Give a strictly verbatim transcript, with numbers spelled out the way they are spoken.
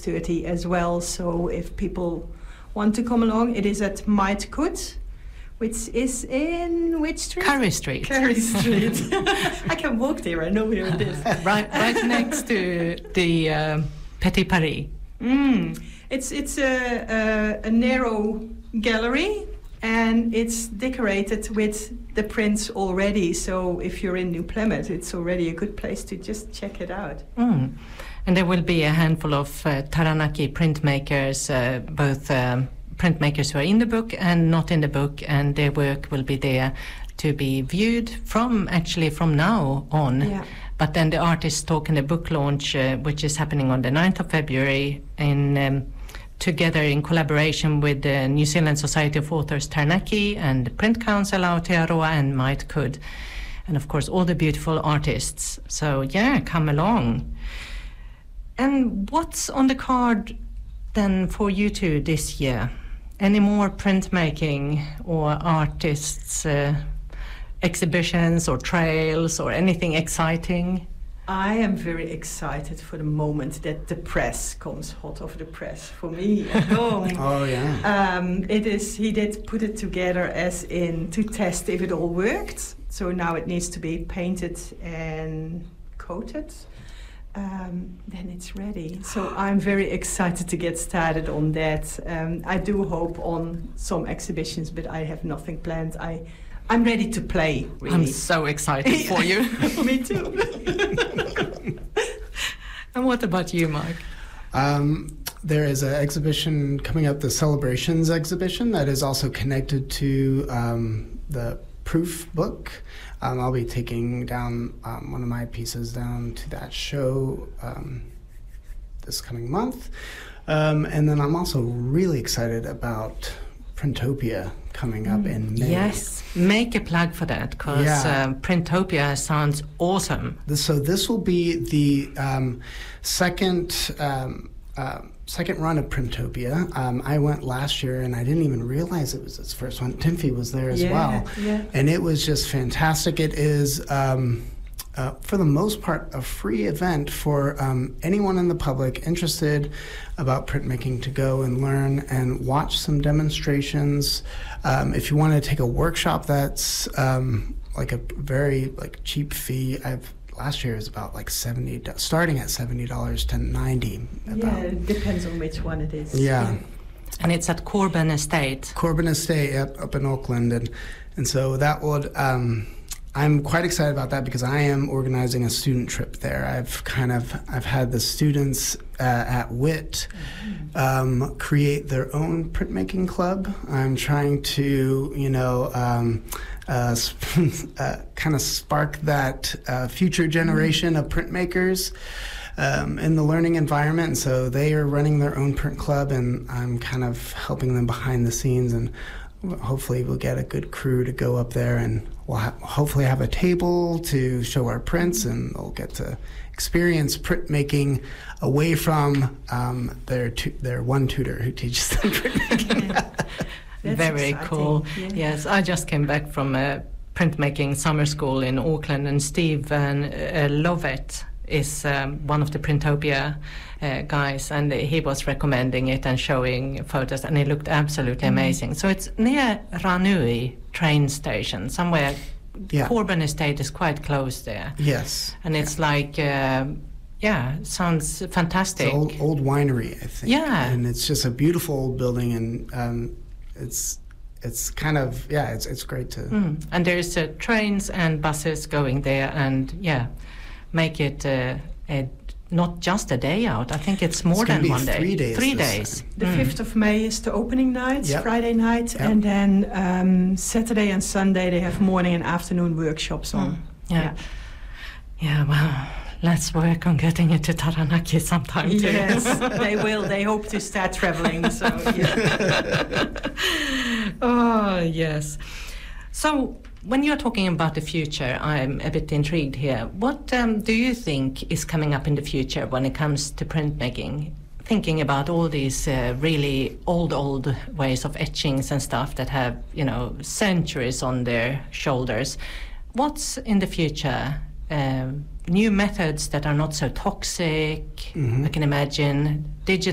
thirty as well. So if people want to come along, it is at Might Could, which is in which street? Curry Street. Curry Street. I can walk there. I know where it is. right, right next to the uh, Petit Paris. Mm. It's it's a, a a narrow gallery, and it's decorated with the prints already. So if you're in New Plymouth, it's already a good place to just check it out. Mm. And there will be a handful of uh, Taranaki printmakers, uh, both um, printmakers who are in the book and not in the book, and their work will be there to be viewed from actually from now on. Yeah. But then the artists talk in the book launch, uh, which is happening on the ninth of February, in um, together in collaboration with the New Zealand Society of Authors Taranaki and the Print Council Aotearoa and Might Could, and of course all the beautiful artists. So yeah, come along. And what's on the card then for you two this year? Any more printmaking or artists' uh, exhibitions or trails or anything exciting? I am very excited for the moment that the press comes hot off the press for me at home. Oh yeah. Um, it is. He did put it together as in to test if it all worked. So now it needs to be painted and coated. Um, then it's ready. So I'm very excited to get started on that. Um, I do hope on some exhibitions, but I have nothing planned. I, I'm ready to play, really. I'm so excited for you. Me too. And what about you, Mark? Um, there is an exhibition coming up, the Celebrations exhibition, that is also connected to um, the Proof book. Um, I'll be taking down um, one of my pieces down to that show um, this coming month. Um, and then I'm also really excited about Printopia coming up mm. in May. Yes, make a plug for that, because yeah. uh, Printopia sounds awesome. This, so this will be the um, second um, uh, second run of Printopia. Um, I went last year, and I didn't even realize it was its first one. Timothy was there as yeah, well. Yeah. And it was just fantastic. It is, um, uh, for the most part, a free event for um, anyone in the public interested about printmaking to go and learn and watch some demonstrations. Um, if you want to take a workshop that's um, like a very like cheap fee, I've last year was about like seventy, starting at seventy dollars to ninety. Yeah, it depends on which one it is. Yeah. yeah. And it's at Corbin Estate. Corbin Estate up, up in Auckland. And, and so that would, um, I'm quite excited about that because I am organizing a student trip there. I've kind of, I've had the students uh, at W I T um, create their own printmaking club. I'm trying to, you know, um, uh, uh, kind of spark that uh, future generation of printmakers um, in the learning environment. And so they are running their own print club, and I'm kind of helping them behind the scenes, and hopefully we'll get a good crew to go up there, and we'll ha- hopefully have a table to show our prints, and they'll get to experience printmaking away from um, their tu- their one tutor who teaches them printmaking. That's Very exciting. cool. Yeah. Yes, I just came back from a printmaking summer school in Auckland, and Steve Van uh, Lovett is um, one of the Printopia uh, guys, and he was recommending it and showing photos, and it looked absolutely Mm-hmm. amazing. So it's near Ranui train station, somewhere. Yeah. Corbin Estate is quite close there. Yes. And it's like, uh, yeah, sounds fantastic. It's an old, old winery, I think. Yeah. And it's just a beautiful old building, and um, it's it's kind of, yeah, it's it's great to... Mm. And there's uh, trains and buses going there, and yeah, make it uh, a, not just a day out. I think it's more It's gonna than be one day. three days Three this days. time. The Mm. fifth of May is the opening night, Yep. Friday night, Yep. and then um, Saturday and Sunday they have morning and afternoon workshops on. Mm. Yeah. Yeah, well, let's work on getting it to Taranaki sometime too. Yes, they will. They hope to start traveling. So yeah. Oh, yes. So when you're talking about the future, I'm a bit intrigued here. What um, do you think is coming up in the future when it comes to printmaking? Thinking about all these uh, really old, old ways of etchings and stuff that have, you know, centuries on their shoulders. What's in the future? Um, new methods that are not so toxic, Mm-hmm. I can imagine. Digital